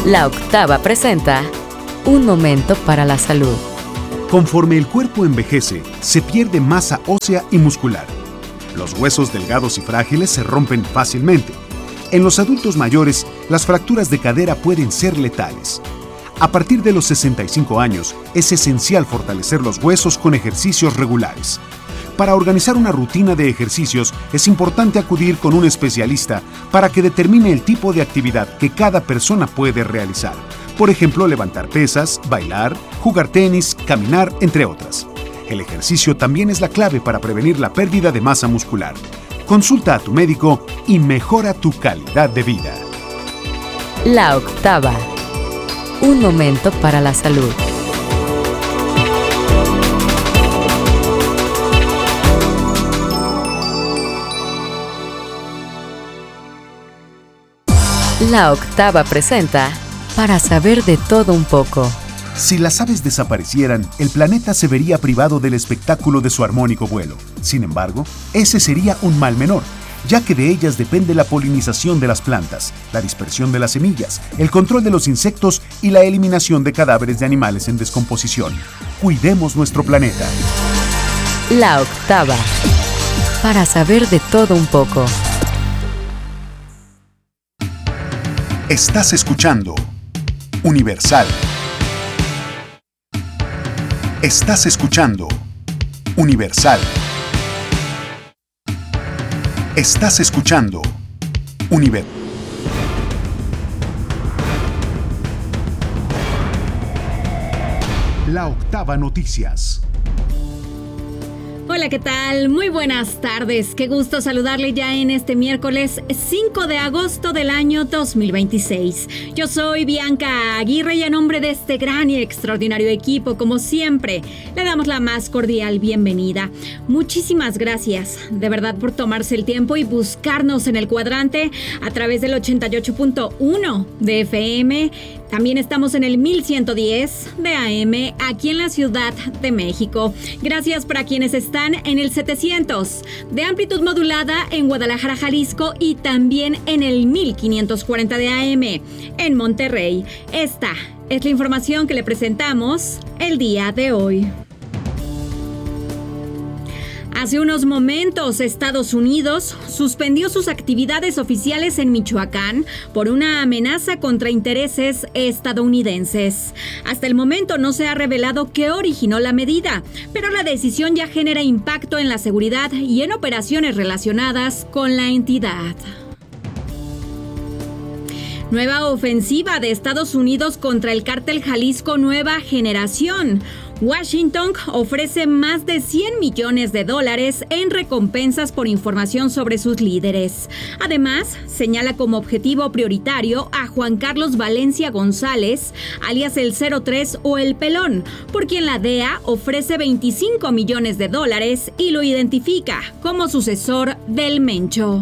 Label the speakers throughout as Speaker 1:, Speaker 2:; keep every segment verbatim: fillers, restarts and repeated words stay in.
Speaker 1: La Octava presenta Un momento para la salud.
Speaker 2: Conforme el cuerpo envejece, se pierde masa ósea y muscular. Los huesos delgados y frágiles se rompen fácilmente. En los adultos mayores, las fracturas de cadera pueden ser letales. A partir de los sesenta y cinco años, es esencial fortalecer los huesos con ejercicios regulares. Para organizar una rutina de ejercicios, es importante acudir con un especialista para que determine el tipo de actividad que cada persona puede realizar. Por ejemplo, levantar pesas, bailar, jugar tenis, caminar, entre otras. El ejercicio también es la clave para prevenir la pérdida de masa muscular. Consulta a tu médico y mejora tu calidad de vida.
Speaker 1: La Octava. Un momento para la salud. La Octava presenta Para saber de todo un poco.
Speaker 2: Si las aves desaparecieran, el planeta se vería privado del espectáculo de su armónico vuelo. Sin embargo, ese sería un mal menor, ya que de ellas depende la polinización de las plantas, la dispersión de las semillas, el control de los insectos y la eliminación de cadáveres de animales en descomposición. Cuidemos nuestro planeta.
Speaker 1: La Octava. Para saber de todo un poco.
Speaker 2: Estás escuchando Universal. Estás escuchando Universal. Estás escuchando Universal. La Octava Noticias.
Speaker 3: Hola, ¿qué tal? Muy buenas tardes. Qué gusto saludarle ya en este miércoles cinco de agosto del año dos mil veintiséis. Yo soy Bianca Aguirre y a nombre de este gran y extraordinario equipo, como siempre, le damos la más cordial bienvenida. Muchísimas gracias, de verdad, por tomarse el tiempo y buscarnos en el cuadrante a través del ochenta y ocho punto uno de F M. También estamos en el mil ciento diez de A M aquí en la Ciudad de México. Gracias para quienes están en el setecientos de amplitud modulada en Guadalajara, Jalisco, y también en el mil quinientos cuarenta de A M en Monterrey. Esta es la información que le presentamos el día de hoy. Hace unos momentos, Estados Unidos suspendió sus actividades oficiales en Michoacán por una amenaza contra intereses estadounidenses. Hasta el momento no se ha revelado qué originó la medida, pero la decisión ya genera impacto en la seguridad y en operaciones relacionadas con la entidad. Nueva ofensiva de Estados Unidos contra el cártel Jalisco Nueva Generación. Washington ofrece más de cien millones de dólares en recompensas por información sobre sus líderes. Además, señala como objetivo prioritario a Juan Carlos Valencia González, alias el cero tres o el Pelón, por quien la D E A ofrece veinticinco millones de dólares y lo identifica como sucesor del Mencho.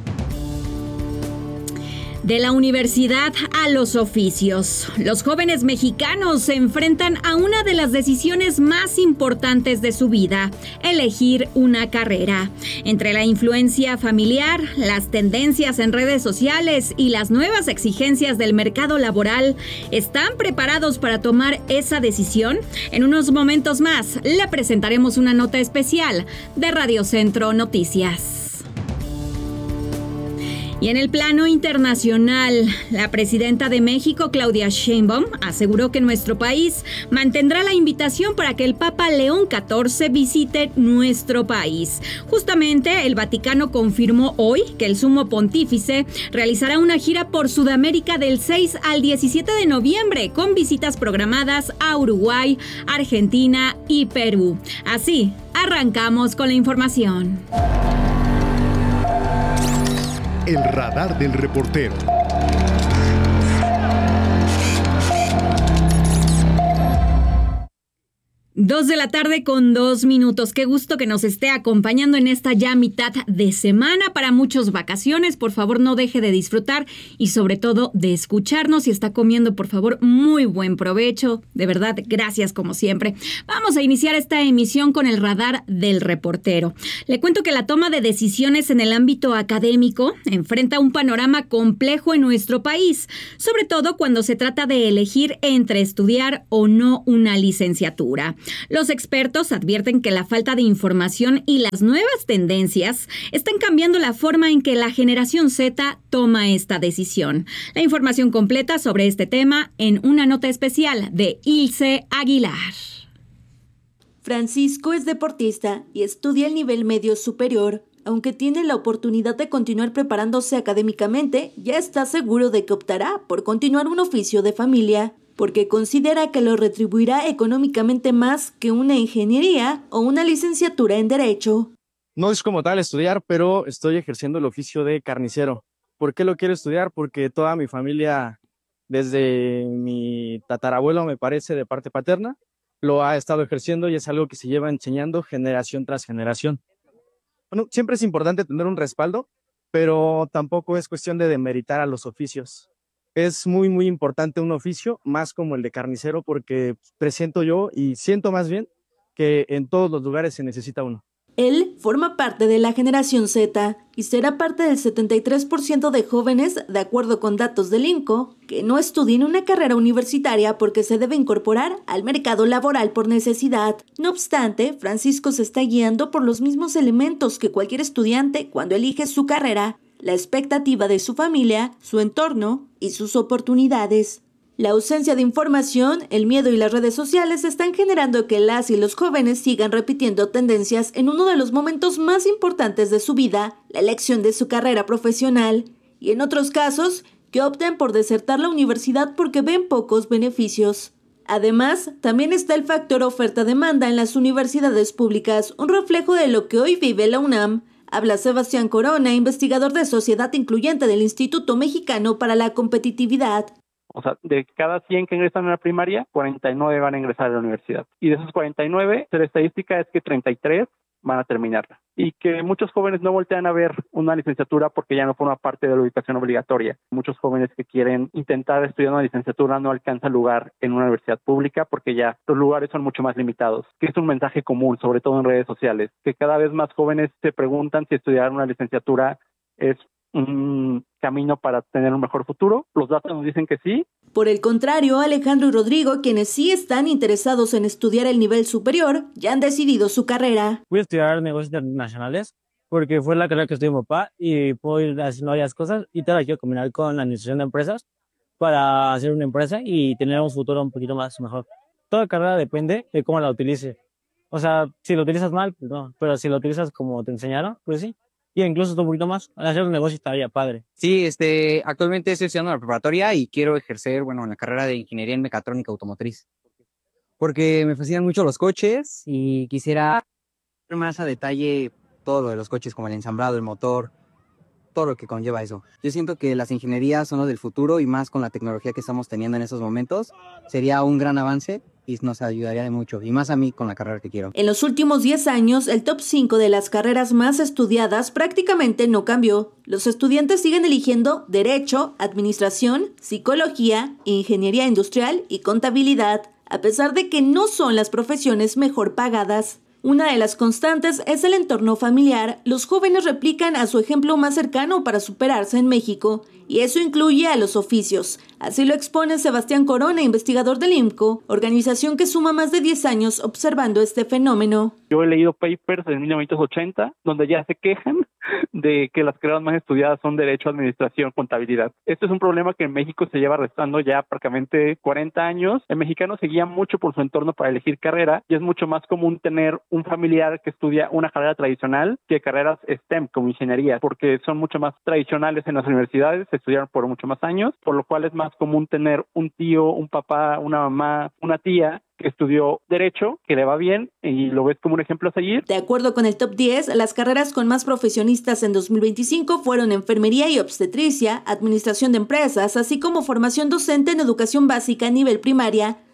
Speaker 3: De la universidad a los oficios, los jóvenes mexicanos se enfrentan a una de las decisiones más importantes de su vida: elegir una carrera. Entre la influencia familiar, las tendencias en redes sociales y las nuevas exigencias del mercado laboral, ¿están preparados para tomar esa decisión? En unos momentos más le presentaremos una nota especial de Radio Centro Noticias. Y en el plano internacional, la presidenta de México, Claudia Sheinbaum, aseguró que nuestro país mantendrá la invitación para que el Papa León catorce visite nuestro país. Justamente, el Vaticano confirmó hoy que el sumo pontífice realizará una gira por Sudamérica del seis al diecisiete de noviembre, con visitas programadas a Uruguay, Argentina y Perú. Así, arrancamos con la información.
Speaker 2: El radar del reportero.
Speaker 3: Dos de la tarde con dos minutos. Qué gusto que nos esté acompañando en esta ya mitad de semana. Para muchos vacaciones, por favor no deje de disfrutar y sobre todo de escucharnos. Si está comiendo, por favor, muy buen provecho. De verdad, gracias como siempre. Vamos a iniciar esta emisión con el radar del reportero. Le cuento que la toma de decisiones en el ámbito académico enfrenta un panorama complejo en nuestro país, sobre todo cuando se trata de elegir entre estudiar o no una licenciatura. Los expertos advierten que la falta de información y las nuevas tendencias están cambiando la forma en que la generación Z toma esta decisión. La información completa sobre este tema en una nota especial de Ilse Aguilar.
Speaker 4: Francisco es deportista y estudia el nivel medio superior. Aunque tiene la oportunidad de continuar preparándose académicamente, ya está seguro de que optará por continuar un oficio de familia, porque considera que lo retribuirá económicamente más que una ingeniería o una licenciatura en Derecho.
Speaker 5: No es como tal estudiar, pero estoy ejerciendo el oficio de carnicero. ¿Por qué lo quiero estudiar? Porque toda mi familia, desde mi tatarabuelo, me parece, de parte paterna, lo ha estado ejerciendo y es algo que se lleva enseñando generación tras generación. Bueno, siempre es importante tener un respaldo, pero tampoco es cuestión de demeritar a los oficios. Es muy, muy importante un oficio, más como el de carnicero, porque presiento yo y siento más bien que en todos los lugares se necesita uno.
Speaker 4: Él forma parte de la generación Z y será parte del setenta y tres por ciento de jóvenes, de acuerdo con datos del I N C O, que no estudien una carrera universitaria porque se debe incorporar al mercado laboral por necesidad. No obstante, Francisco se está guiando por los mismos elementos que cualquier estudiante cuando elige su carrera: la expectativa de su familia, su entorno y sus oportunidades. La ausencia de información, el miedo y las redes sociales están generando que las y los jóvenes sigan repitiendo tendencias en uno de los momentos más importantes de su vida, la elección de su carrera profesional, y en otros casos, que opten por desertar la universidad porque ven pocos beneficios. Además, también está el factor oferta-demanda en las universidades públicas, un reflejo de lo que hoy vive la UNAM. Habla Sebastián Corona, investigador de Sociedad Incluyente del Instituto Mexicano para la Competitividad.
Speaker 6: O sea, de cada cien que ingresan a la primaria, cuarenta y nueve van a ingresar a la universidad. Y de esos cuarenta y nueve, la estadística es que treinta y tres van a terminarla. Y que muchos jóvenes no voltean a ver una licenciatura porque ya no forma parte de la educación obligatoria. Muchos jóvenes que quieren intentar estudiar una licenciatura no alcanzan lugar en una universidad pública porque ya los lugares son mucho más limitados. Que es un mensaje común, sobre todo en redes sociales, que cada vez más jóvenes se preguntan si estudiar una licenciatura es un camino para tener un mejor futuro. Los datos nos dicen que sí.
Speaker 4: Por el contrario, Alejandro y Rodrigo, quienes sí están interesados en estudiar el nivel superior, ya han decidido su carrera.
Speaker 7: Voy a estudiar negocios internacionales porque fue la carrera que estudió mi papá y puedo ir haciendo varias cosas y te la quiero combinar con la administración de empresas para hacer una empresa y tener un futuro un poquito más mejor. Toda carrera depende de cómo la utilice. O sea, si lo utilizas mal, pues no, pero si lo utilizas como te enseñaron, pues sí. Y incluso un poquito más, hacer un negocio estaría padre.
Speaker 8: Sí, este, actualmente estoy estudiando en la preparatoria y quiero ejercer, bueno, en la carrera de Ingeniería en Mecatrónica Automotriz. Porque me fascinan mucho los coches y quisiera ver más a detalle todo lo de los coches, como el ensamblado, el motor, todo lo que conlleva eso. Yo siento que las ingenierías son lo del futuro y más con la tecnología que estamos teniendo en estos momentos, sería un gran avance y nos ayudaría de mucho, y más a mí con la carrera que quiero.
Speaker 4: En los últimos diez años, el top cinco de las carreras más estudiadas prácticamente no cambió. Los estudiantes siguen eligiendo Derecho, Administración, Psicología, Ingeniería Industrial y Contabilidad, a pesar de que no son las profesiones mejor pagadas. Una de las constantes es el entorno familiar. Los jóvenes replican a su ejemplo más cercano para superarse en México, y eso incluye a los oficios. Así lo expone Sebastián Corona, investigador del I N C O, organización que suma más de diez años observando este fenómeno.
Speaker 6: Yo he leído papers en mil novecientos ochenta donde ya se quejan de que las carreras más estudiadas son Derecho, Administración, Contabilidad. Este es un problema que en México se lleva arrastrando ya prácticamente cuarenta años. El mexicano se guía mucho por su entorno para elegir carrera y es mucho más común tener un familiar que estudia una carrera tradicional que carreras STEM como ingeniería, porque son mucho más tradicionales en las universidades, se estudiaron por mucho más años, por lo cual es más común tener un tío, un papá, una mamá, una tía que estudió Derecho, que le va bien y lo ves como un ejemplo a seguir.
Speaker 4: De acuerdo con el top diez, las carreras con más profesionistas en dos mil veinticinco fueron Enfermería y Obstetricia, Administración de Empresas, así como Formación Docente en Educación Básica a nivel primaria,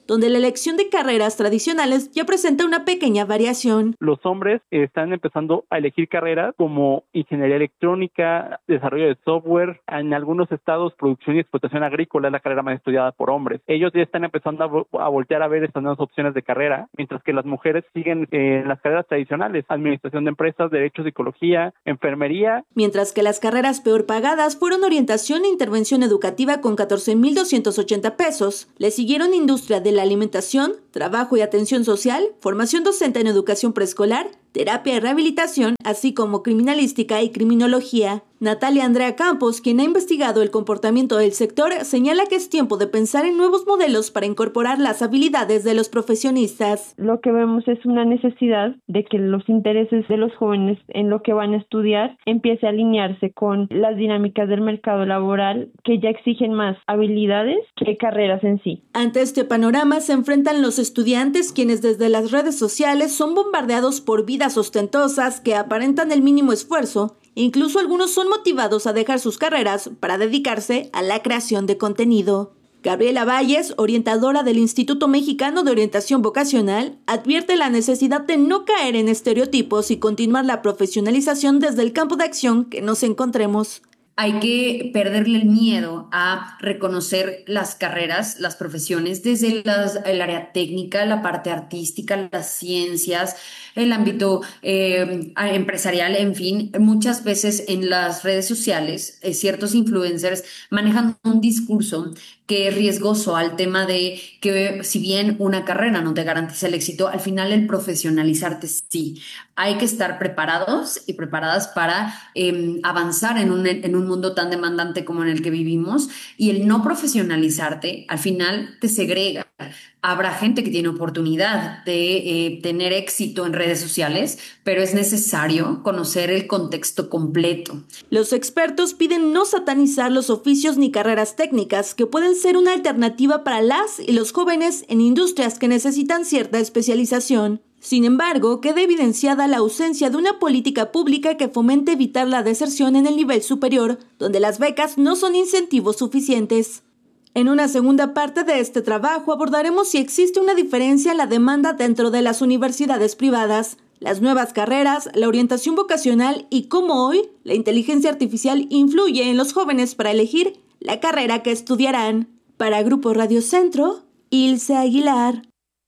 Speaker 4: donde la elección de carreras tradicionales ya presenta una pequeña variación.
Speaker 6: Los hombres están empezando a elegir carreras como ingeniería electrónica, desarrollo de software, en algunos estados producción y explotación agrícola es la carrera más estudiada por hombres. Ellos ya están empezando a, vo- a voltear a ver estas nuevas opciones de carrera, mientras que las mujeres siguen eh, en las carreras tradicionales, administración de empresas, derecho, psicología, enfermería.
Speaker 4: Mientras que las carreras peor pagadas fueron orientación e intervención educativa con catorce mil doscientos ochenta pesos. Le siguieron industria de la alimentación, trabajo y atención social, formación docente en educación preescolar, terapia y rehabilitación, así como criminalística y criminología. Natalia Andrea Campos, quien ha investigado el comportamiento del sector, señala que es tiempo de pensar en nuevos modelos para incorporar las habilidades de los profesionistas.
Speaker 9: Lo que vemos es una necesidad de que los intereses de los jóvenes en lo que van a estudiar empiece a alinearse con las dinámicas del mercado laboral, que ya exigen más habilidades que carreras en sí.
Speaker 4: Ante este panorama se enfrentan los estudiantes, quienes desde las redes sociales son bombardeados por vidas ostentosas que aparentan el mínimo esfuerzo. Incluso algunos son motivados a dejar sus carreras para dedicarse a la creación de contenido. Gabriela Valles, orientadora del Instituto Mexicano de Orientación Vocacional, advierte la necesidad de no caer en estereotipos y continuar la profesionalización desde el campo de acción que nos encontremos.
Speaker 10: Hay que perderle el miedo a reconocer las carreras, las profesiones, desde las, el área técnica, la parte artística, las ciencias, el ámbito eh, empresarial, en fin. Muchas veces en las redes sociales, eh, ciertos influencers manejan un discurso que es riesgoso al tema de que si bien una carrera no te garantiza el éxito, al final el profesionalizarte sí. Hay que estar preparados y preparadas para eh, avanzar en un, en un mundo tan demandante como en el que vivimos, y el no profesionalizarte al final te segrega. Habrá gente que tiene oportunidad de eh, tener éxito en redes sociales, pero es necesario conocer el contexto completo.
Speaker 4: Los expertos piden no satanizar los oficios ni carreras técnicas que pueden ser una alternativa para las y los jóvenes en industrias que necesitan cierta especialización. Sin embargo, queda evidenciada la ausencia de una política pública que fomente evitar la deserción en el nivel superior, donde las becas no son incentivos suficientes. En una segunda parte de este trabajo abordaremos si existe una diferencia en la demanda dentro de las universidades privadas, las nuevas carreras, la orientación vocacional y cómo hoy la inteligencia artificial influye en los jóvenes para elegir la carrera que estudiarán. Para Grupo Radio Centro, Ilse Aguilar.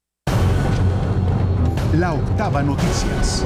Speaker 2: La Octava Noticias.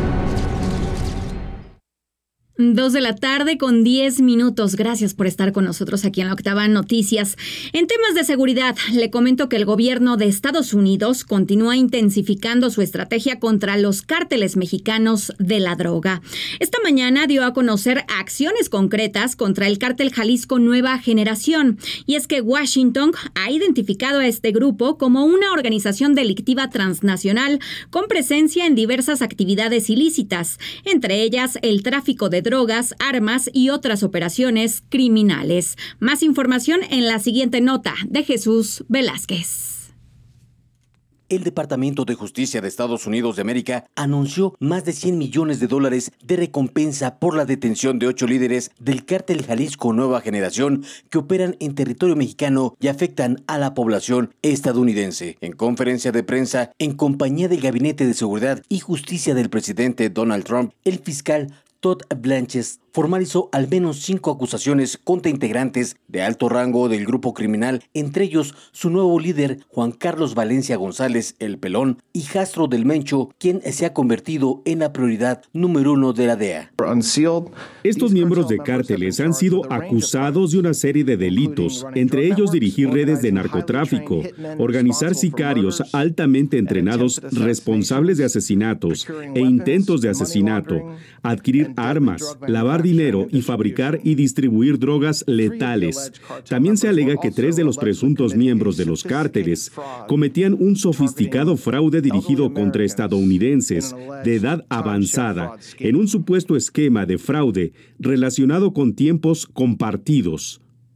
Speaker 3: Dos de la tarde con diez minutos. Gracias por estar con nosotros aquí en la Octava Noticias. En temas de seguridad, le comento que el gobierno de Estados Unidos continúa intensificando su estrategia contra los cárteles mexicanos de la droga. Esta mañana dio a conocer acciones concretas contra el cártel Jalisco Nueva Generación. Y es que Washington ha identificado a este grupo como una organización delictiva transnacional con presencia en diversas actividades ilícitas, entre ellas el tráfico de drogas, armas y otras operaciones criminales. Más información en la siguiente nota de Jesús Velázquez.
Speaker 11: El Departamento de Justicia de Estados Unidos de América anunció más de cien millones de dólares de recompensa por la detención de ocho líderes del cártel Jalisco Nueva Generación que operan en territorio mexicano y afectan a la población estadounidense. En conferencia de prensa, en compañía del Gabinete de Seguridad y Justicia del presidente Donald Trump, el fiscal Todd Blanches formalizó al menos cinco acusaciones contra integrantes de alto rango del grupo criminal, entre ellos su nuevo líder Juan Carlos Valencia González, el Pelón, hijastro del Mencho, quien se ha convertido en la prioridad número uno de la D E A.
Speaker 12: Estos miembros de cárteles han sido acusados de una serie de delitos, entre ellos dirigir redes de narcotráfico, organizar sicarios altamente entrenados responsables de asesinatos e intentos de asesinato, adquirir armas, lavar dinero y fabricar y distribuir drogas letales. También se alega que tres de los presuntos miembros de los cárteles cometían un sofisticado fraude dirigido contra estadounidenses de edad avanzada en un supuesto esquema de fraude relacionado con tiempos compartidos.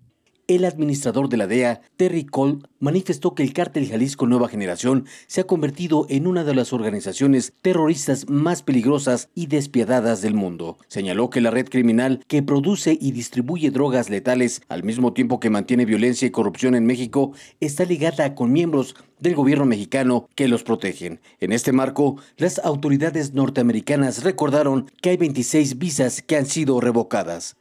Speaker 11: El administrador de la D E A, Terry Cole, manifestó que el Cártel Jalisco Nueva Generación se ha convertido en una de las organizaciones terroristas más peligrosas y despiadadas del mundo. Señaló que la red criminal que produce y distribuye drogas letales al mismo tiempo que mantiene violencia y corrupción en México está ligada con miembros del gobierno mexicano que los protegen. En este marco, las autoridades norteamericanas recordaron que hay veintiséis visas que han sido revocadas.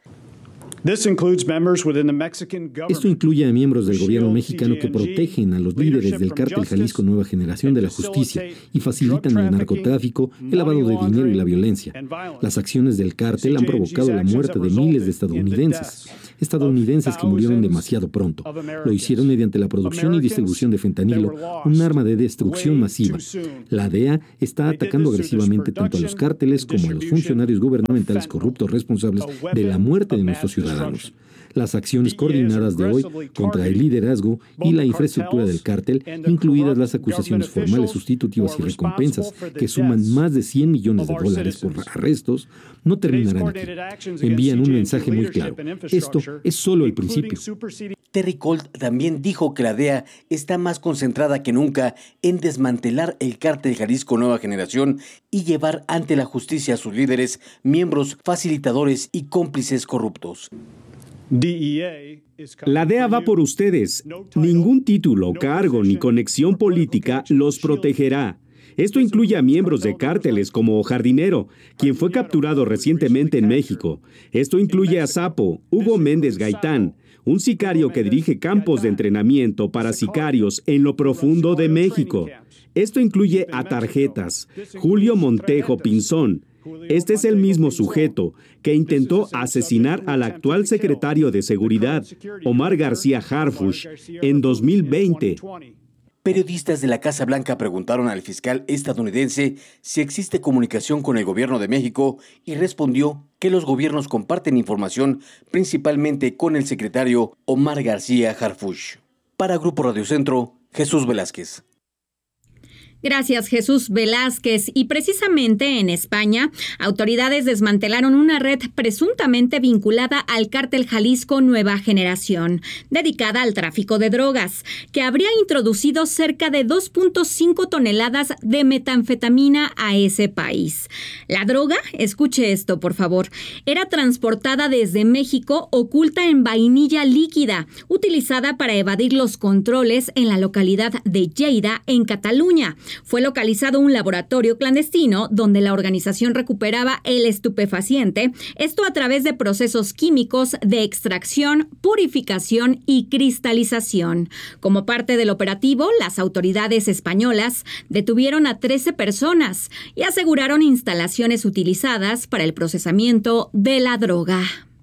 Speaker 13: Esto incluye a miembros del gobierno mexicano que protegen a los líderes del Cártel Jalisco Nueva Generación de la Justicia y facilitan el narcotráfico, el lavado de dinero y la violencia. Las acciones del cártel han provocado la muerte de miles de estadounidenses, estadounidenses que murieron demasiado pronto. Lo hicieron mediante la producción y distribución de fentanilo, un arma de destrucción masiva. La D E A está atacando agresivamente tanto a los cárteles como a los funcionarios gubernamentales corruptos responsables de la muerte de nuestros ciudadanos. Las acciones coordinadas de hoy contra el liderazgo y la infraestructura del cártel, incluidas las acusaciones formales sustitutivas y recompensas que suman más de cien millones de dólares por arrestos, no terminarán aquí. Envían un mensaje muy claro. Esto es solo el principio.
Speaker 11: Terry Cole también dijo que la D E A está más concentrada que nunca en desmantelar el Cártel Jalisco Nueva Generación y llevar ante la justicia a sus líderes, miembros, facilitadores y cómplices corruptos.
Speaker 12: La D E A va por ustedes. Ningún título, cargo ni conexión política los protegerá. Esto incluye a miembros de cárteles como Jardinero, quien fue capturado recientemente en México. Esto incluye a Sapo, Hugo Méndez Gaitán, un sicario que dirige campos de entrenamiento para sicarios en lo profundo de México. Esto incluye a Tarjetas, Julio Montejo Pinzón. Este es el mismo sujeto que intentó asesinar al actual secretario de Seguridad, Omar García Harfuch, en dos mil veinte.
Speaker 11: Periodistas de la Casa Blanca preguntaron al fiscal estadounidense si existe comunicación con el gobierno de México y respondió que los gobiernos comparten información principalmente con el secretario Omar García Harfuch. Para Grupo Radio Centro, Jesús Velázquez.
Speaker 3: Gracias, Jesús Velázquez. Y precisamente en España, autoridades desmantelaron una red presuntamente vinculada al Cártel Jalisco Nueva Generación, dedicada al tráfico de drogas, que habría introducido cerca de dos punto cinco toneladas de metanfetamina a ese país. La droga, escuche esto por favor, era transportada desde México oculta en vainilla líquida, utilizada para evadir los controles en la localidad de Lleida, en Cataluña. Fue localizado un laboratorio clandestino donde la organización recuperaba el estupefaciente, esto a través de procesos químicos de extracción, purificación y cristalización. Como parte del operativo, las autoridades españolas detuvieron a trece personas y aseguraron instalaciones utilizadas para el procesamiento de la droga.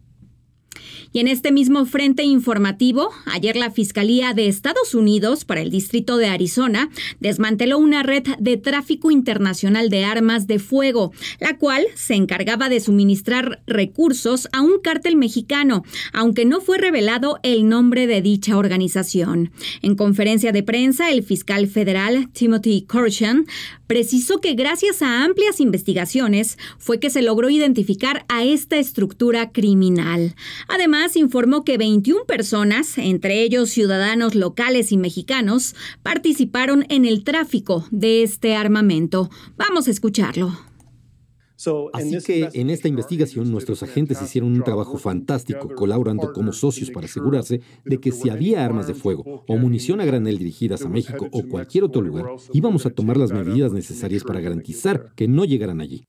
Speaker 3: Y en este mismo frente informativo, ayer la Fiscalía de Estados Unidos para el Distrito de Arizona desmanteló una red de tráfico internacional de armas de fuego, la cual se encargaba de suministrar recursos a un cártel mexicano, aunque no fue revelado el nombre de dicha organización. En conferencia de prensa, el fiscal federal Timothy Corchan precisó que gracias a amplias investigaciones fue que se logró identificar a esta estructura criminal. Además, informó que veintiuna personas, entre ellos ciudadanos locales y mexicanos, participaron en el tráfico de este armamento. Vamos a escucharlo.
Speaker 13: Así que en esta investigación nuestros agentes hicieron un trabajo fantástico, colaborando como socios para asegurarse de que si había armas de fuego o munición a granel dirigidas a México o cualquier otro lugar, íbamos a tomar las medidas necesarias para garantizar que no llegaran allí.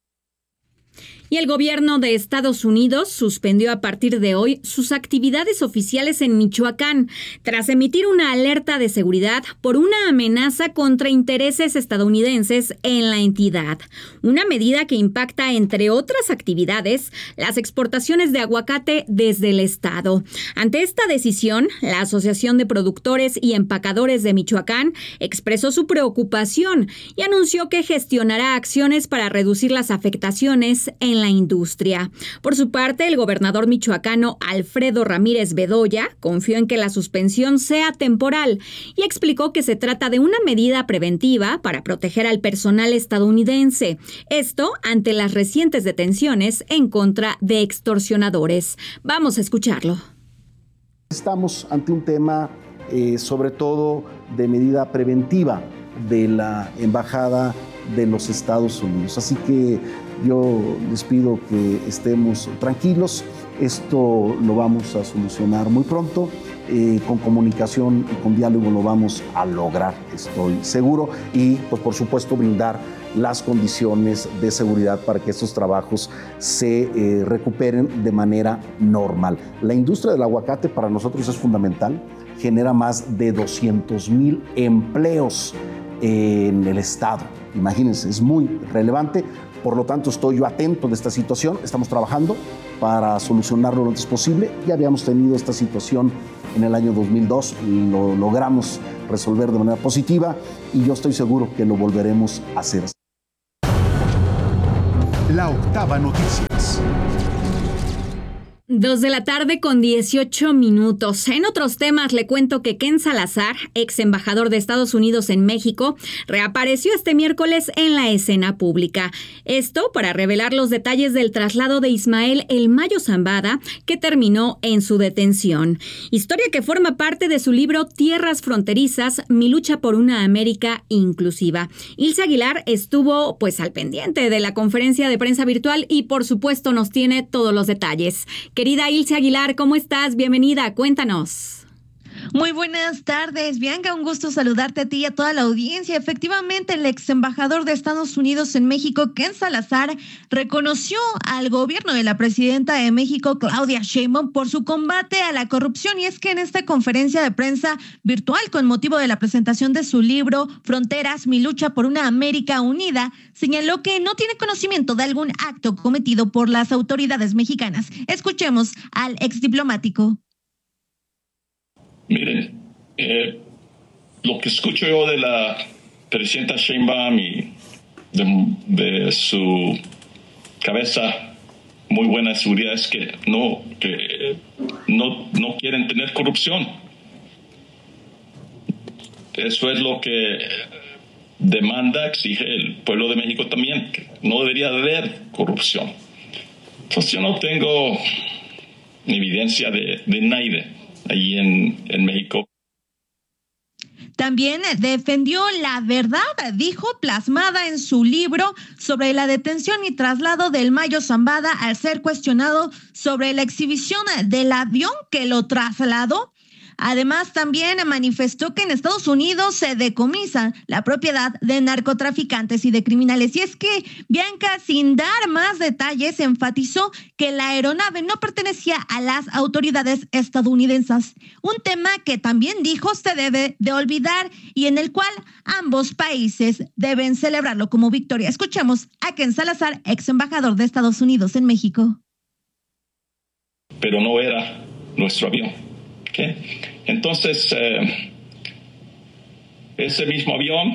Speaker 3: Y el gobierno de Estados Unidos suspendió a partir de hoy sus actividades oficiales en Michoacán, tras emitir una alerta de seguridad por una amenaza contra intereses estadounidenses en la entidad. Una medida que impacta, entre otras actividades, las exportaciones de aguacate desde el estado. Ante esta decisión, la Asociación de Productores y Empacadores de Michoacán expresó su preocupación y anunció que gestionará acciones para reducir las afectaciones en la industria. Por su parte, el gobernador michoacano Alfredo Ramírez Bedoya confió en que la suspensión sea temporal y explicó que se trata de una medida preventiva para proteger al personal estadounidense. Esto ante las recientes detenciones en contra de extorsionadores. Vamos a escucharlo.
Speaker 14: Estamos ante un tema eh, sobre todo de medida preventiva de la Embajada de los Estados Unidos. Así que yo les pido que estemos tranquilos. Esto lo vamos a solucionar muy pronto. Eh, con comunicación y con diálogo lo vamos a lograr, estoy seguro. Y pues, por supuesto brindar las condiciones de seguridad para que estos trabajos se eh, recuperen de manera normal. La industria del aguacate para nosotros es fundamental. Genera más de doscientos mil empleos en el estado. Imagínense, es muy relevante. Por lo tanto, estoy yo atento de esta situación. Estamos trabajando para solucionarlo lo antes posible. Ya habíamos tenido esta situación en el año dos mil dos y lo logramos resolver de manera positiva y yo estoy seguro que lo volveremos a hacer.
Speaker 2: La octava noticias.
Speaker 3: Dos de la tarde con dieciocho minutos. En otros temas le cuento que Ken Salazar, ex embajador de Estados Unidos en México, reapareció este miércoles en la escena pública. Esto para revelar los detalles del traslado de Ismael El Mayo Zambada, que terminó en su detención. Historia que forma parte de su libro Tierras Fronterizas, mi lucha por una América inclusiva. Ilse Aguilar estuvo pues al pendiente de la conferencia de prensa virtual y por supuesto nos tiene todos los detalles. Querida Ilse Aguilar, ¿cómo estás? Bienvenida, cuéntanos.
Speaker 15: Muy buenas tardes, Bianca, un gusto saludarte a ti y a toda la audiencia. Efectivamente, el ex embajador de Estados Unidos en México, Ken Salazar, reconoció al gobierno de la presidenta de México, Claudia Sheinbaum, por su combate a la corrupción. Y es que en esta conferencia de prensa virtual con motivo de la presentación de su libro Fronteras, mi lucha por una América unida, señaló que no tiene conocimiento de algún acto cometido por las autoridades mexicanas. Escuchemos al ex diplomático.
Speaker 16: Miren, eh, lo que escucho yo de la presidenta Sheinbaum y de, de su cabeza muy buena de seguridad es que no, que no, no quieren tener corrupción. Eso es lo que demanda, exige el pueblo de México también, que no debería haber corrupción. Entonces yo no tengo evidencia de, de nadie allí en, en México.
Speaker 15: También defendió la verdad, dijo, plasmada en su libro sobre la detención y traslado del Mayo Zambada al ser cuestionado sobre la exhibición del avión que lo trasladó. Además, también manifestó que en Estados Unidos se decomisa la propiedad de narcotraficantes y de criminales. Y es que Bianca, sin dar más detalles, enfatizó que la aeronave no pertenecía a las autoridades estadounidenses. Un tema que también dijo se debe de olvidar y en el cual ambos países deben celebrarlo como victoria. Escuchemos a Ken Salazar, ex embajador de Estados Unidos en México.
Speaker 16: Pero no era nuestro avión. ¿Okay? Entonces, eh, ese mismo avión,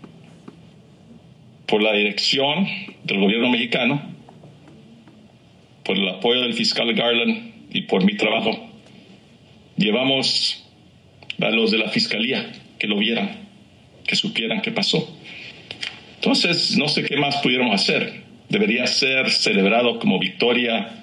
Speaker 16: por la dirección del gobierno mexicano, por el apoyo del fiscal Garland y por mi trabajo, llevamos a los de la fiscalía que lo vieran, que supieran qué pasó. Entonces, no sé qué más pudiéramos hacer. Debería ser celebrado como victoria.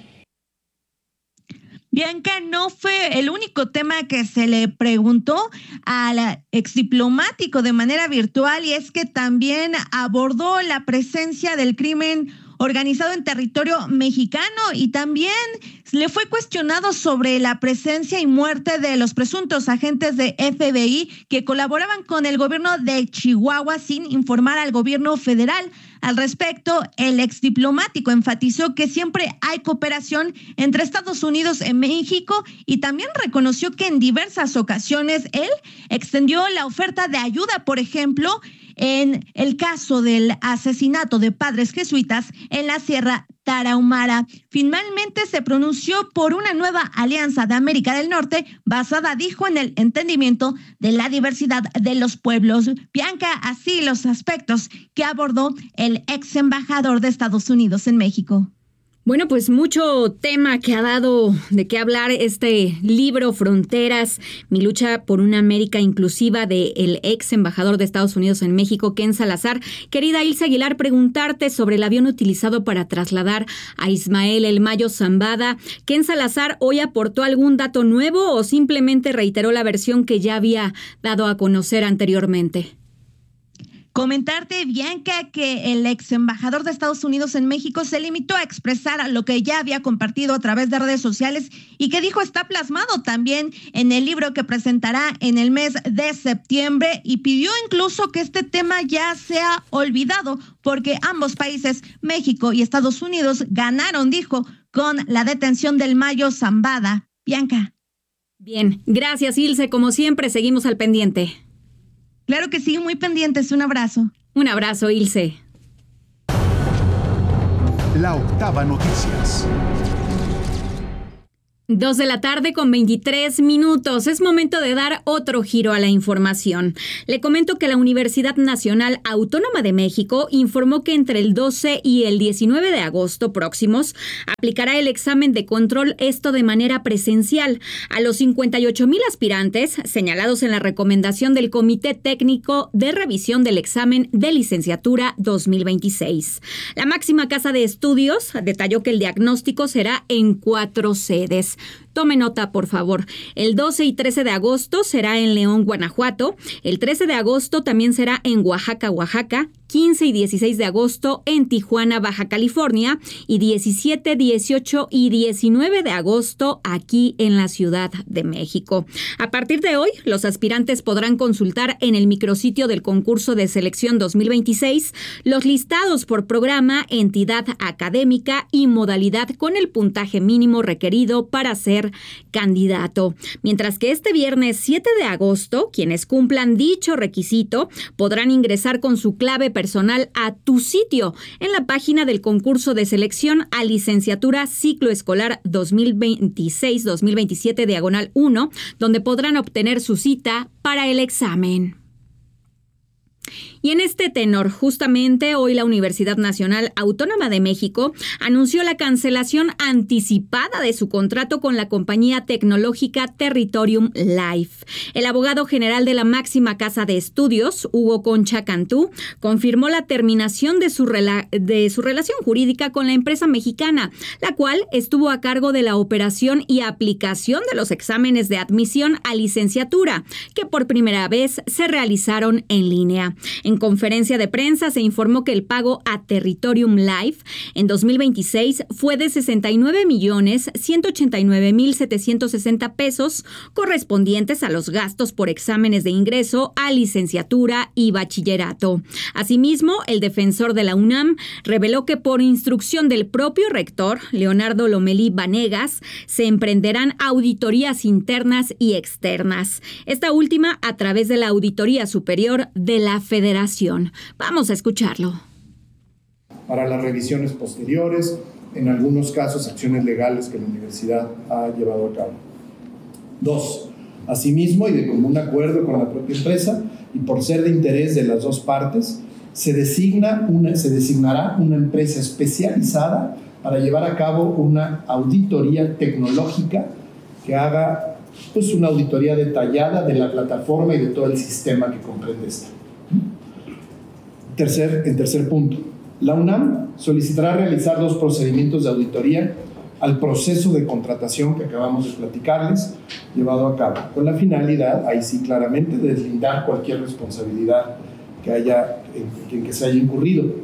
Speaker 15: Bianca, no fue el único tema que se le preguntó al exdiplomático de manera virtual y es que también abordó la presencia del crimen organizado en territorio mexicano y también le fue cuestionado sobre la presencia y muerte de los presuntos agentes de F B I que colaboraban con el gobierno de Chihuahua sin informar al gobierno federal. Al respecto, el exdiplomático enfatizó que siempre hay cooperación entre Estados Unidos y México y también reconoció que en diversas ocasiones él extendió la oferta de ayuda, por ejemplo, en el caso del asesinato de padres jesuitas en la Sierra Tarahumara. Finalmente se pronunció por una nueva alianza de América del Norte basada, dijo, en el entendimiento de la diversidad de los pueblos. Bianca, así los aspectos que abordó el ex embajador de Estados Unidos en México.
Speaker 3: Bueno, pues mucho tema que ha dado de qué hablar este libro Fronteras, mi lucha por una América inclusiva, de el ex embajador de Estados Unidos en México, Ken Salazar. Querida Ilse Aguilar, preguntarte sobre el avión utilizado para trasladar a Ismael El Mayo Zambada. ¿Ken Salazar hoy aportó algún dato nuevo o simplemente reiteró la versión que ya había dado a conocer anteriormente?
Speaker 15: Comentarte, Bianca, que el ex embajador de Estados Unidos en México se limitó a expresar lo que ya había compartido a través de redes sociales y que dijo está plasmado también en el libro que presentará en el mes de septiembre, y pidió incluso que este tema ya sea olvidado porque ambos países, México y Estados Unidos, ganaron, dijo, con la detención del Mayo Zambada. Bianca.
Speaker 3: Bien, gracias Ilse, como siempre seguimos al pendiente.
Speaker 15: Claro que sí, muy pendientes. Un abrazo.
Speaker 3: Un abrazo, Ilse.
Speaker 2: La Octava Noticias.
Speaker 3: Dos de la tarde con veintitrés minutos. Es momento de dar otro giro a la información. Le comento que la Universidad Nacional Autónoma de México informó que entre el doce y el diecinueve de agosto próximos aplicará el examen de control, esto de manera presencial, a los cincuenta y ocho mil aspirantes señalados en la recomendación del Comité Técnico de Revisión del Examen de Licenciatura dos mil veintiséis. La máxima casa de estudios detalló que el diagnóstico será en cuatro sedes. Tome nota, por favor. El doce y trece de agosto será en León, Guanajuato. El trece de agosto también será en Oaxaca, Oaxaca. quince y dieciséis de agosto en Tijuana, Baja California. Y diecisiete, dieciocho y diecinueve de agosto aquí en la Ciudad de México. A partir de hoy, los aspirantes podrán consultar en el micrositio del concurso de selección dos mil veintiséis los listados por programa, entidad académica y modalidad con el puntaje mínimo requerido para ser candidato. Mientras que este viernes siete de agosto, quienes cumplan dicho requisito podrán ingresar con su clave personal a tu sitio en la página del concurso de selección a licenciatura ciclo escolar dos mil veintiséis dos mil veintisiete diagonal uno, donde podrán obtener su cita para el examen. Y en este tenor, justamente hoy la Universidad Nacional Autónoma de México anunció la cancelación anticipada de su contrato con la compañía tecnológica Territorium Life. El abogado general de la máxima casa de estudios, Hugo Concha Cantú, confirmó la terminación de su, rela- de su relación jurídica con la empresa mexicana, la cual estuvo a cargo de la operación y aplicación de los exámenes de admisión a licenciatura, que por primera vez se realizaron en línea. En conferencia de prensa se informó que el pago a Territorium Life en dos mil veintiséis fue de sesenta y nueve millones ciento ochenta y nueve mil setecientos sesenta pesos, correspondientes a los gastos por exámenes de ingreso a licenciatura y bachillerato. Asimismo, el defensor de la UNAM reveló que por instrucción del propio rector, Leonardo Lomelí Vanegas, se emprenderán auditorías internas y externas. Esta última a través de la Auditoría Superior de la Federación. Vamos a escucharlo.
Speaker 17: Para las revisiones posteriores, en algunos casos acciones legales que la universidad ha llevado a cabo. Dos, asimismo y de común acuerdo con la propia empresa y por ser de interés de las dos partes, se, designa una, se designará una empresa especializada para llevar a cabo una auditoría tecnológica que haga pues, una auditoría detallada de la plataforma y de todo el sistema que comprende esta. Tercer, en tercer punto, la UNAM solicitará realizar dos procedimientos de auditoría al proceso de contratación que acabamos de platicarles, llevado a cabo, con la finalidad, ahí sí claramente, de deslindar cualquier responsabilidad que haya, en, en que se haya incurrido.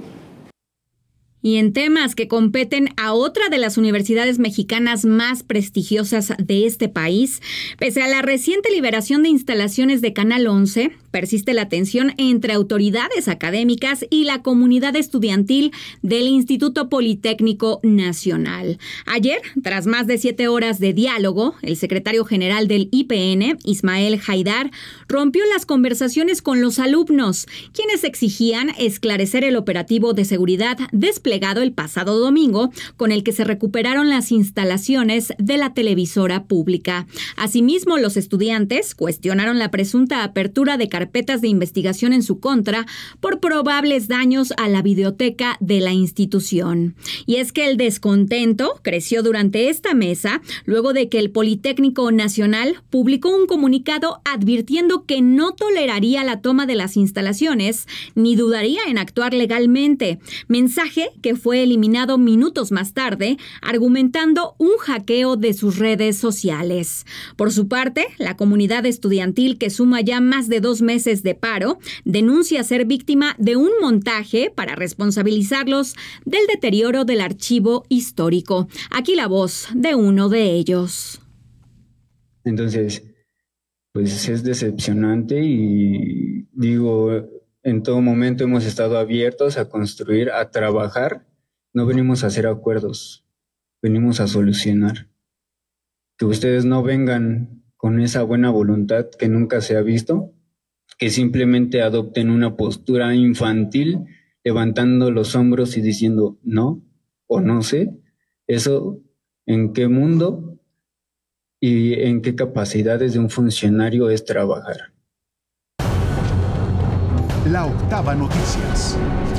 Speaker 3: Y en temas que competen a otra de las universidades mexicanas más prestigiosas de este país, pese a la reciente liberación de instalaciones de Canal once, persiste la tensión entre autoridades académicas y la comunidad estudiantil del Instituto Politécnico Nacional. Ayer, tras más de siete horas de diálogo, el secretario general del I P N, Ismael Haidar, rompió las conversaciones con los alumnos, quienes exigían esclarecer el operativo de seguridad desplegado el pasado domingo, con el que se recuperaron las instalaciones de la televisora pública. Asimismo, los estudiantes cuestionaron la presunta apertura de carpetas de investigación en su contra por probables daños a la biblioteca de la institución. Y es que el descontento creció durante esta mesa luego de que el Politécnico Nacional publicó un comunicado advirtiendo que no toleraría la toma de las instalaciones ni dudaría en actuar legalmente, mensaje que fue eliminado minutos más tarde, argumentando un hackeo de sus redes sociales. Por su parte, la comunidad estudiantil, que suma ya más de dos meses de paro, denuncia ser víctima de un montaje para responsabilizarlos del deterioro del archivo histórico. Aquí la voz de uno de ellos.
Speaker 18: Entonces, pues es decepcionante y digo, en todo momento hemos estado abiertos a construir, a trabajar. No venimos a hacer acuerdos, venimos a solucionar. Que ustedes no vengan con esa buena voluntad que nunca se ha visto, que simplemente adopten una postura infantil, levantando los hombros y diciendo no o no sé. Eso, ¿en qué mundo y en qué capacidades de un funcionario es trabajar?
Speaker 2: La Octava Noticias.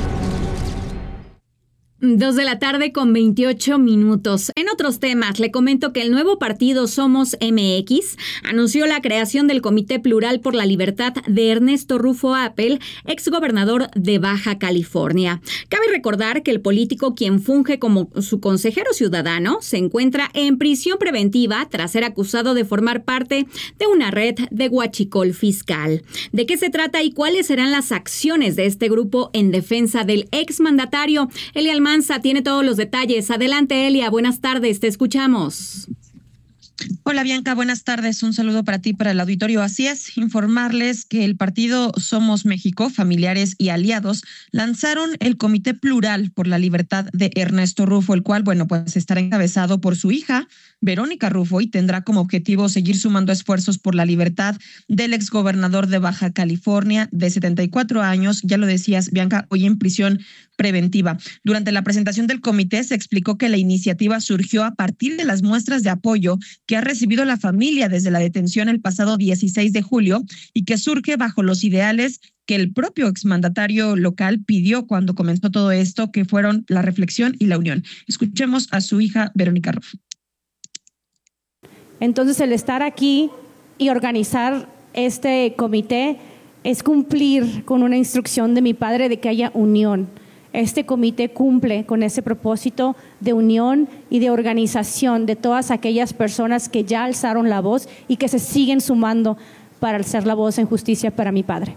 Speaker 3: Dos de la tarde con veintiocho minutos. En otros temas, le comento que el nuevo partido Somos M X anunció la creación del Comité Plural por la Libertad de Ernesto Rufo Appel, exgobernador de Baja California. Cabe recordar que el político, quien funge como su consejero ciudadano, se encuentra en prisión preventiva tras ser acusado de formar parte de una red de huachicol fiscal. ¿De qué se trata y cuáles serán las acciones de este grupo en defensa del exmandatario? Elia Almanza tiene todos los detalles. Adelante, Elia. Buenas tardes. Te escuchamos.
Speaker 19: Hola Bianca, buenas tardes. Un saludo para ti y para el auditorio. Así es, informarles que el partido Somos México, familiares y aliados lanzaron el Comité Plural por la Libertad de Ernesto Rufo, el cual, bueno, pues estará encabezado por su hija, Verónica Rufo, y tendrá como objetivo seguir sumando esfuerzos por la libertad del exgobernador de Baja California de setenta y cuatro años, ya lo decías Bianca, hoy en prisión preventiva. Durante la presentación del comité se explicó que la iniciativa surgió a partir de las muestras de apoyo que ha recibido la familia desde la detención el pasado dieciséis de julio y que surge bajo los ideales que el propio exmandatario local pidió cuando comenzó todo esto, que fueron la reflexión y la unión. Escuchemos a su hija Verónica Rufo.
Speaker 20: Entonces, el estar aquí y organizar este comité es cumplir con una instrucción de mi padre de que haya unión. Este comité cumple con ese propósito de unión y de organización de todas aquellas personas que ya alzaron la voz y que se siguen sumando para alzar la voz en justicia para mi padre.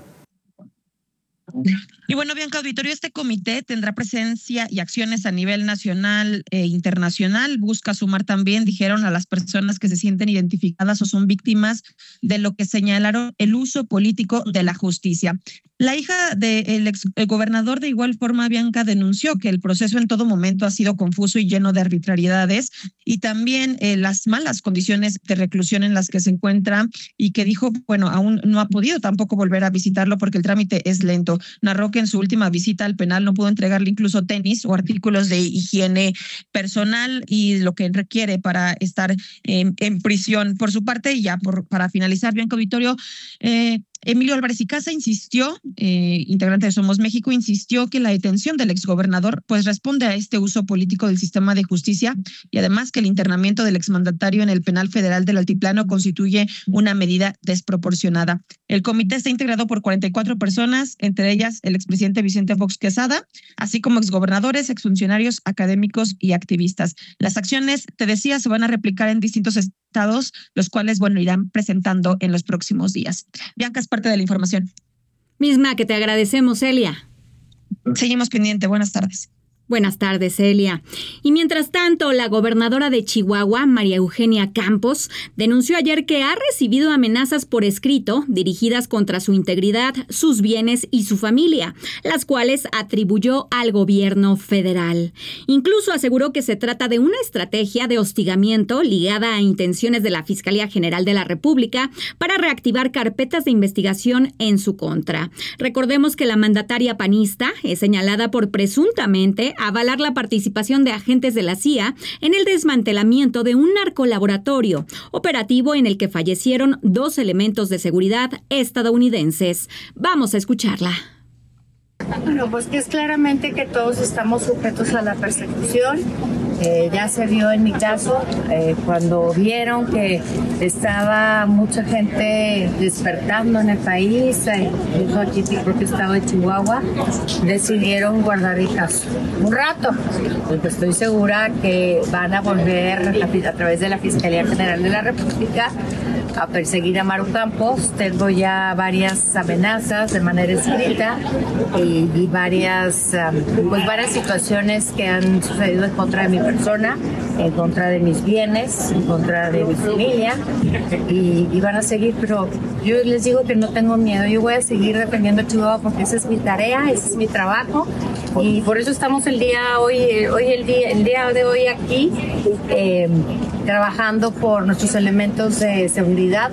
Speaker 19: Y bueno, Bianca Auditorio, este comité tendrá presencia y acciones a nivel nacional e internacional. Busca sumar también, dijeron, a las personas que se sienten identificadas o son víctimas de lo que señalaron el uso político de la justicia. La hija del ex gobernador, de igual forma, Bianca, denunció que el proceso en todo momento ha sido confuso y lleno de arbitrariedades y también eh, las malas condiciones de reclusión en las que se encuentra, y que dijo, bueno, aún no ha podido tampoco volver a visitarlo porque el trámite es lento. Narró que en su última visita al penal no pudo entregarle incluso tenis o artículos de higiene personal y lo que requiere para estar eh, en prisión. Por su parte, y ya por, para finalizar, Bianca Auditorio, eh, Emilio Álvarez y Casa insistió, eh, integrante de Somos México, insistió que la detención del exgobernador pues responde a este uso político del sistema de justicia y además que el internamiento del exmandatario en el penal federal del Altiplano constituye una medida desproporcionada. El comité está integrado por cuarenta y cuatro personas, entre ellas el expresidente Vicente Fox Quesada, así como exgobernadores, exfuncionarios, académicos y activistas. Las acciones, te decía, se van a replicar en distintos estados, los cuales, bueno, irán presentando en los próximos días. Bianca, es parte de la información.
Speaker 3: Misma que te agradecemos, Elia.
Speaker 19: Seguimos pendiente. Buenas tardes.
Speaker 3: Buenas tardes, Elia. Y mientras tanto, la gobernadora de Chihuahua, María Eugenia Campos, denunció ayer que ha recibido amenazas por escrito dirigidas contra su integridad, sus bienes y su familia, las cuales atribuyó al gobierno federal. Incluso aseguró que se trata de una estrategia de hostigamiento ligada a intenciones de la Fiscalía General de la República para reactivar carpetas de investigación en su contra. Recordemos que la mandataria panista es señalada por presuntamente avalar la participación de agentes de la C I A en el desmantelamiento de un narcolaboratorio, operativo en el que fallecieron dos elementos de seguridad estadounidenses. Vamos a escucharla.
Speaker 21: Bueno, pues que es claramente que todos estamos sujetos a la persecución. Eh, ya se vio en mi caso, eh, cuando vieron que estaba mucha gente despertando en el país, eh, incluso aquí en mi propio estado de Chihuahua, decidieron guardar el caso un rato, porque estoy segura que van a volver a, a través de la Fiscalía General de la República a perseguir a Maru Campos. Tengo ya varias amenazas de manera escrita y, y varias, um, pues varias situaciones que han sucedido en contra de mi persona, en contra de mis bienes, en contra de mi familia, y, y van a seguir, pero yo les digo que no tengo miedo. Yo voy a seguir defendiendo a Chihuahua porque esa es mi tarea, ese es mi trabajo, y por eso estamos el día hoy, hoy el día, el día de hoy aquí, eh, trabajando por nuestros elementos de seguridad.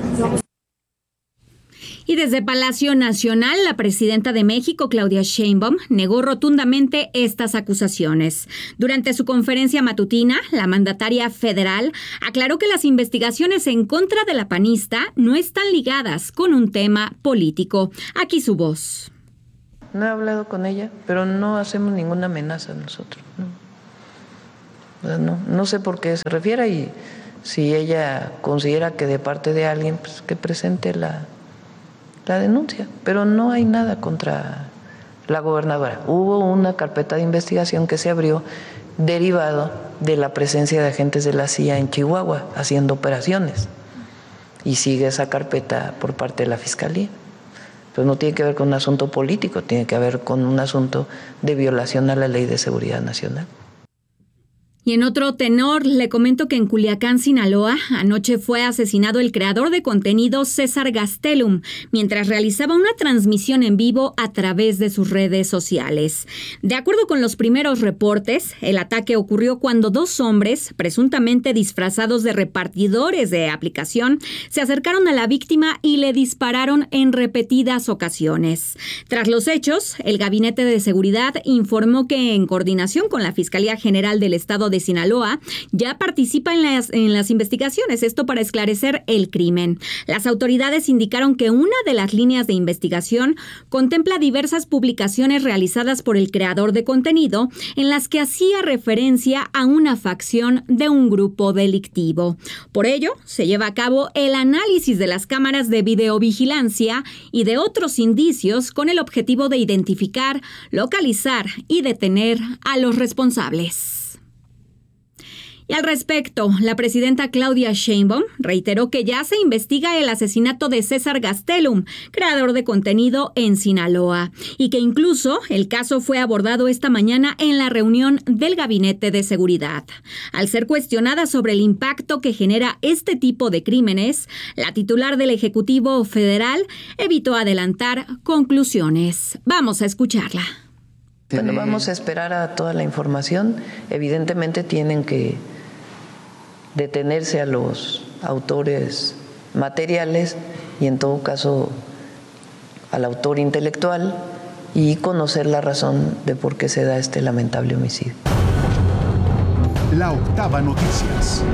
Speaker 3: Y desde Palacio Nacional, la presidenta de México, Claudia Sheinbaum, negó rotundamente estas acusaciones. Durante su conferencia matutina, la mandataria federal aclaró que las investigaciones en contra de la panista no están ligadas con un tema político. Aquí su voz.
Speaker 22: No he hablado con ella, pero no hacemos ninguna amenaza nosotros. No, no, no sé por qué se refiere, y si ella considera que de parte de alguien, pues que presente la... la denuncia, pero no hay nada contra la gobernadora. Hubo una carpeta de investigación que se abrió derivado de la presencia de agentes de la C I A en Chihuahua haciendo operaciones, y sigue esa carpeta por parte de la Fiscalía. Pues no tiene que ver con un asunto político, tiene que ver con un asunto de violación a la Ley de Seguridad Nacional.
Speaker 3: Y en otro tenor, le comento que en Culiacán, Sinaloa, anoche fue asesinado el creador de contenido César Gastelum, mientras realizaba una transmisión en vivo a través de sus redes sociales. De acuerdo con los primeros reportes, el ataque ocurrió cuando dos hombres, presuntamente disfrazados de repartidores de aplicación, se acercaron a la víctima y le dispararon en repetidas ocasiones. Tras los hechos, el Gabinete de Seguridad informó que, en coordinación con la Fiscalía General del Estado de Sinaloa, ya participa en las, en las investigaciones, esto para esclarecer el crimen. Las autoridades indicaron que una de las líneas de investigación contempla diversas publicaciones realizadas por el creador de contenido en las que hacía referencia a una facción de un grupo delictivo. Por ello, se lleva a cabo el análisis de las cámaras de videovigilancia y de otros indicios con el objetivo de identificar, localizar y detener a los responsables. Y al respecto, la presidenta Claudia Sheinbaum reiteró que ya se investiga el asesinato de César Gastelum, creador de contenido en Sinaloa, y que incluso el caso fue abordado esta mañana en la reunión del Gabinete de Seguridad. Al ser cuestionada sobre el impacto que genera este tipo de crímenes, la titular del Ejecutivo Federal evitó adelantar conclusiones. Vamos a escucharla.
Speaker 22: Bueno, vamos a esperar a toda la información. Evidentemente tienen que detenerse a los autores materiales y, en todo caso, al autor intelectual, y conocer la razón de por qué se da este lamentable homicidio.
Speaker 2: La Octava Noticias.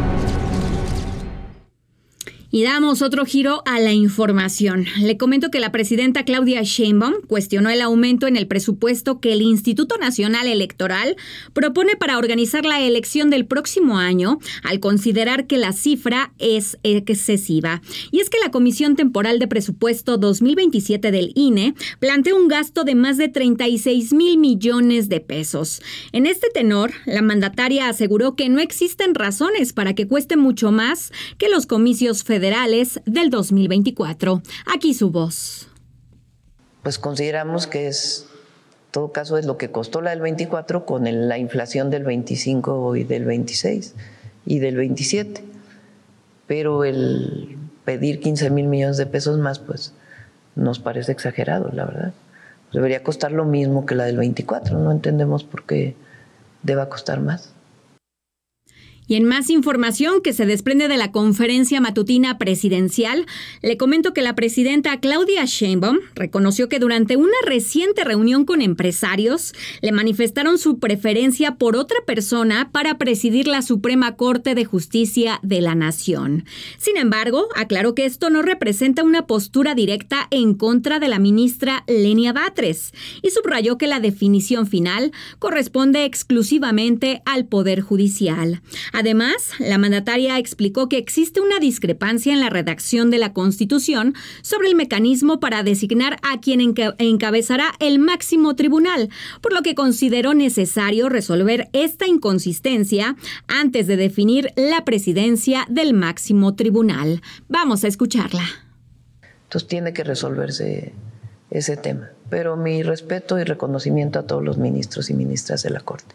Speaker 3: Y damos otro giro a la información. Le comento que la presidenta Claudia Sheinbaum cuestionó el aumento en el presupuesto que el Instituto Nacional Electoral propone para organizar la elección del próximo año, al considerar que la cifra es excesiva. Y es que la Comisión Temporal de Presupuesto dos mil veintisiete del I N E planteó un gasto de más de treinta y seis mil millones de pesos. En este tenor, la mandataria aseguró que no existen razones para que cueste mucho más que los comicios federales federales del dos mil veinticuatro. Aquí su voz.
Speaker 22: Pues consideramos que es, en todo caso, es lo que costó la del veinticuatro con el, la inflación del veinticinco y del veintiséis y del veintisiete. Pero el pedir quince mil millones de pesos más, pues nos parece exagerado, la verdad. Debería costar lo mismo que la del veinticuatro. No entendemos por qué deba costar más.
Speaker 3: Y en más información que se desprende de la conferencia matutina presidencial, le comento que la presidenta Claudia Sheinbaum reconoció que durante una reciente reunión con empresarios le manifestaron su preferencia por otra persona para presidir la Suprema Corte de Justicia de la Nación. Sin embargo, aclaró que esto no representa una postura directa en contra de la ministra Lenia Batres y subrayó que la definición final corresponde exclusivamente al Poder Judicial. Además, la mandataria explicó que existe una discrepancia en la redacción de la Constitución sobre el mecanismo para designar a quien enca- encabezará el máximo tribunal, por lo que consideró necesario resolver esta inconsistencia antes de definir la presidencia del máximo tribunal. Vamos a escucharla.
Speaker 22: Entonces tiene que resolverse ese tema. Pero mi respeto y reconocimiento a todos los ministros y ministras de la Corte.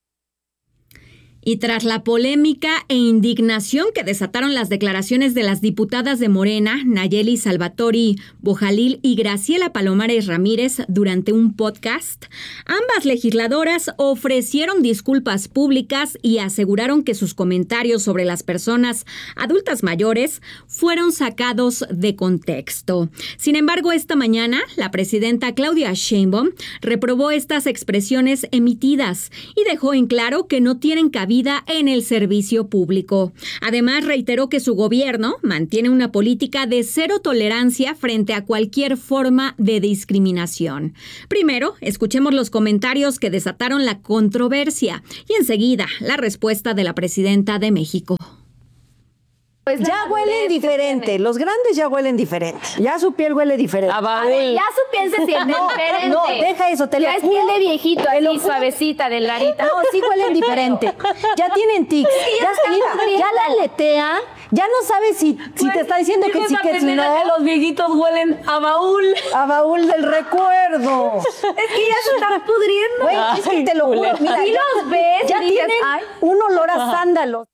Speaker 3: Y tras la polémica e indignación que desataron las declaraciones de las diputadas de Morena, Nayeli Salvatori Bojalil y Graciela Palomares Ramírez durante un podcast, ambas legisladoras ofrecieron disculpas públicas y aseguraron que sus comentarios sobre las personas adultas mayores fueron sacados de contexto. Sin embargo, esta mañana, la presidenta Claudia Sheinbaum reprobó estas expresiones emitidas y dejó en claro que no tienen cabida en el servicio público. Además, reiteró que su gobierno mantiene una política de cero tolerancia frente a cualquier forma de discriminación. Primero, escuchemos los comentarios que desataron la controversia y enseguida la respuesta de la presidenta de México.
Speaker 1: Pues ya huelen diferente, los grandes ya huelen diferente, ya su piel huele diferente.
Speaker 5: A ver, ya su piel se siente
Speaker 1: no,
Speaker 5: diferente.
Speaker 1: No, deja eso, te lo
Speaker 5: ya es piel de viejito, así suavecita, delgadita.
Speaker 1: No, sí huelen diferente, ya tienen tics,
Speaker 5: Sí,
Speaker 1: ya,
Speaker 5: ya,
Speaker 1: mira, ya la aletea, ya no sabes si, si
Speaker 5: pues,
Speaker 1: te está diciendo que sí, que si no.
Speaker 5: Que los viejitos huelen a baúl.
Speaker 1: A baúl del recuerdo.
Speaker 5: Es que ya se están pudriendo.
Speaker 1: Güey, es que te lo juro, mira,
Speaker 5: si los ves,
Speaker 1: ya
Speaker 5: dices,
Speaker 1: tienen
Speaker 5: ay.
Speaker 1: un olor a sándalos.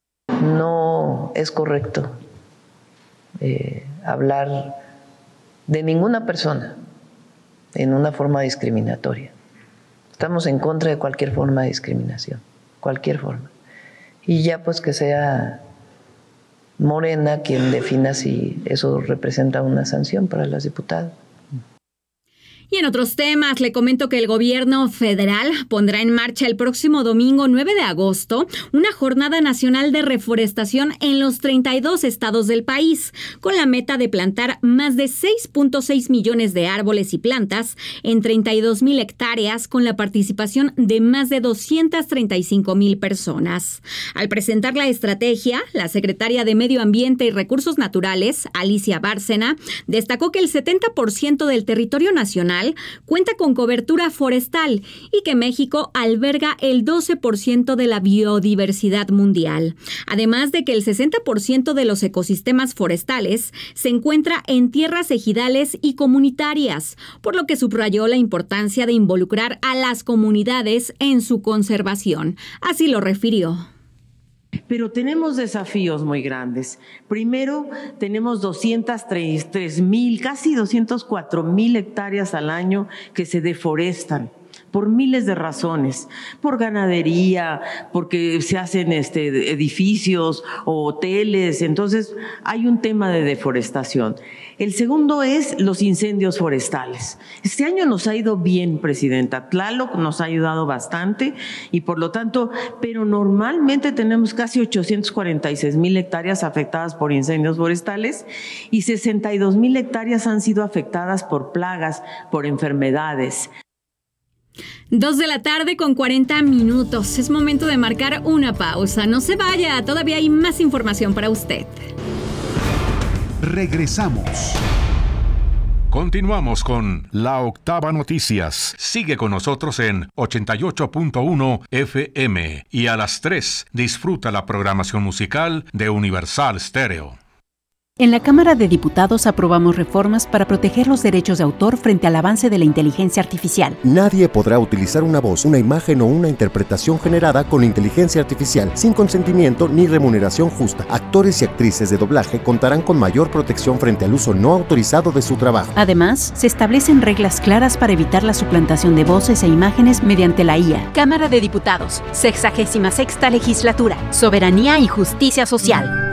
Speaker 22: No es correcto eh, hablar de ninguna persona en una forma discriminatoria. Estamos en contra de cualquier forma de discriminación, cualquier forma. Y ya pues que sea Morena quien defina si eso representa una sanción para las diputadas.
Speaker 3: Y en otros temas, le comento que el gobierno federal pondrá en marcha el próximo domingo nueve de agosto una jornada nacional de reforestación en los treinta y dos estados del país, con la meta de plantar más de seis punto seis millones de árboles y plantas en treinta y dos mil hectáreas, con la participación de más de doscientas treinta y cinco mil personas. Al presentar la estrategia, la secretaria de Medio Ambiente y Recursos Naturales, Alicia Bárcena, destacó que el setenta por ciento del territorio nacional cuenta con cobertura forestal y que México alberga el doce por ciento de la biodiversidad mundial. Además de que el sesenta por ciento de los ecosistemas forestales se encuentra en tierras ejidales y comunitarias, por lo que subrayó la importancia de involucrar a las comunidades en su conservación. Así lo refirió.
Speaker 23: Pero tenemos desafíos muy grandes. Primero, tenemos doscientas treinta y tres mil, casi doscientas cuatro mil hectáreas al año que se deforestan por miles de razones, por ganadería, porque se hacen este, edificios o hoteles, entonces hay un tema de deforestación. El segundo es los incendios forestales. Este año nos ha ido bien, Presidenta. Tlaloc nos ha ayudado bastante y por lo tanto, pero normalmente tenemos casi ochocientas cuarenta y seis mil hectáreas afectadas por incendios forestales y sesenta y dos mil hectáreas han sido afectadas por plagas, por enfermedades.
Speaker 3: Dos de la tarde con cuarenta minutos. Es momento de marcar una pausa. No se vaya, todavía hay más información para usted.
Speaker 2: Regresamos.
Speaker 24: Continuamos con La Octava Noticias. Sigue con nosotros en ochenta y ocho punto uno F M y a las tres disfruta la programación musical de Universal Stereo.
Speaker 6: En la Cámara de Diputados aprobamos reformas para proteger los derechos de autor frente al avance de la inteligencia artificial.
Speaker 7: Nadie podrá utilizar una voz, una imagen o una interpretación generada con inteligencia artificial sin consentimiento ni remuneración justa. Actores y actrices de doblaje contarán con mayor protección frente al uso no autorizado de su trabajo.
Speaker 6: Además, se establecen reglas claras para evitar la suplantación de voces e imágenes mediante la I A.
Speaker 8: Cámara de Diputados, sexagésima sexta legislatura, soberanía y justicia social.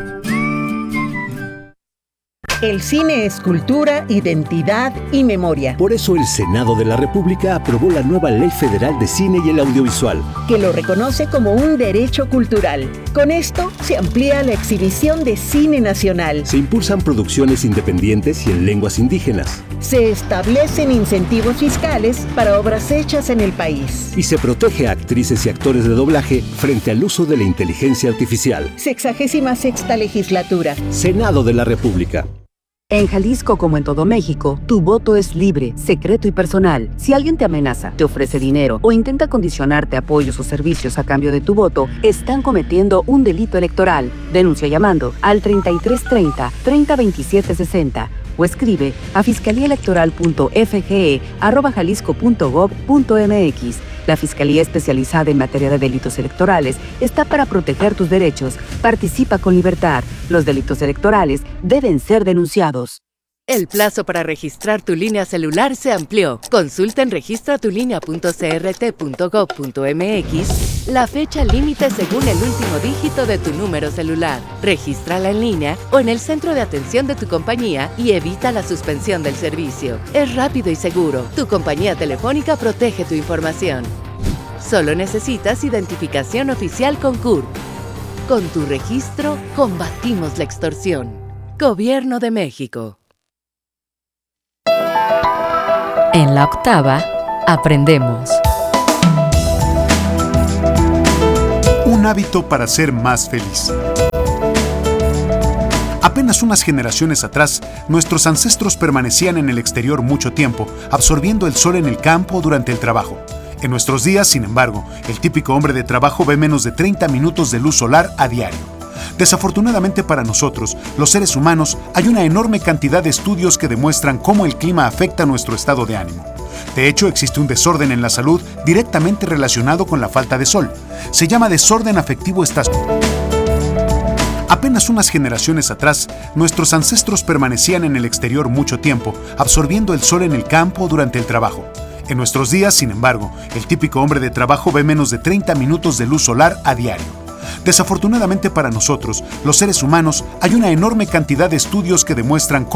Speaker 9: El cine es cultura, identidad y memoria.
Speaker 25: Por eso el Senado de la República aprobó la nueva Ley Federal de Cine y el Audiovisual,
Speaker 9: que lo reconoce como un derecho cultural. Con esto se amplía la exhibición de cine nacional.
Speaker 25: Se impulsan producciones independientes y en lenguas indígenas.
Speaker 9: Se establecen incentivos fiscales para obras hechas en el país.
Speaker 25: Y se protege a actrices y actores de doblaje frente al uso de la inteligencia artificial.
Speaker 9: Sexagésima sexta legislatura.
Speaker 25: Senado de la República.
Speaker 26: En Jalisco, como en todo México, tu voto es libre, secreto y personal. Si alguien te amenaza, te ofrece dinero o intenta condicionarte apoyos o servicios a cambio de tu voto, están cometiendo un delito electoral. Denuncia llamando al treinta y tres treinta, treinta veintisiete sesenta o escribe a fiscalíaelectoral punto f g e arroba jalisco punto gob punto m x. La Fiscalía Especializada en Materia de Delitos Electorales está para proteger tus derechos. Participa con libertad. Los delitos electorales deben ser denunciados.
Speaker 27: El plazo para registrar tu línea celular se amplió. Consulta en registratulínea punto c r t punto gob punto m x la fecha límite según el último dígito de tu número celular. Regístrala en línea o en el centro de atención de tu compañía y evita la suspensión del servicio. Es rápido y seguro. Tu compañía telefónica protege tu información. Solo necesitas identificación oficial con C U R P. Con tu registro, combatimos la extorsión. Gobierno de México.
Speaker 28: En la octava, aprendemos.
Speaker 2: Un hábito para ser más feliz. Apenas unas generaciones atrás, nuestros ancestros permanecían en el exterior mucho tiempo, absorbiendo el sol en el campo durante el trabajo. En nuestros días, sin embargo, el típico hombre de trabajo ve menos de treinta minutos de luz solar a diario. Desafortunadamente para nosotros, los seres humanos, hay una enorme cantidad de estudios que demuestran cómo el clima afecta nuestro estado de ánimo. De hecho, existe un desorden en la salud directamente relacionado con la falta de sol. Se llama desorden afectivo estacional. Apenas unas generaciones atrás, nuestros ancestros permanecían en el exterior mucho tiempo, absorbiendo el sol en el campo durante el trabajo. En nuestros días, sin embargo, el típico hombre de trabajo ve menos de treinta minutos de luz solar a diario. Desafortunadamente para nosotros, los seres humanos, hay una enorme cantidad de estudios que demuestran cómo